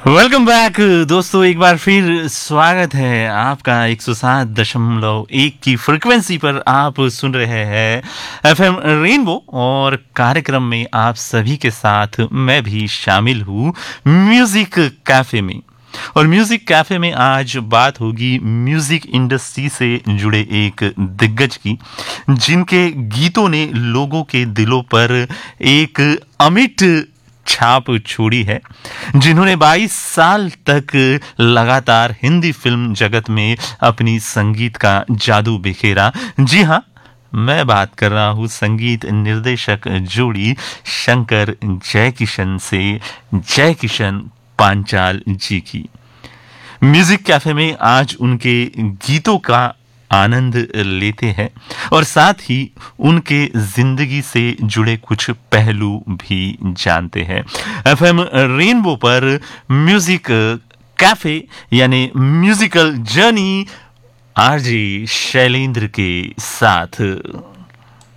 Welcome back दोस्तों, एक बार फिर स्वागत है आपका 107.1 की फ्रिक्वेंसी पर। आप सुन रहे हैं एफएम रेनबो और कार्यक्रम में आप सभी के साथ मैं भी शामिल हूँ म्यूजिक कैफे में। और म्यूजिक कैफे में आज बात होगी म्यूजिक इंडस्ट्री से जुड़े एक दिग्गज की, जिनके गीतों ने लोगों के दिलों पर एक अमिट छाप छोड़ी है, जिन्होंने 22 साल तक लगातार हिंदी फिल्म जगत में अपनी संगीत का जादू बिखेरा। जी हाँ, मैं बात कर रहा हूँ संगीत निर्देशक जोड़ी शंकर जयकिशन से, जयकिशन पांचाल जी की। म्यूजिक कैफे में आज उनके गीतों का आनंद लेते हैं और साथ ही उनके जिंदगी से जुड़े कुछ पहलू भी जानते हैं। एफएम रेनबो पर म्यूजिक कैफे यानी म्यूजिकल जर्नी आरजे शैलेंद्र के साथ।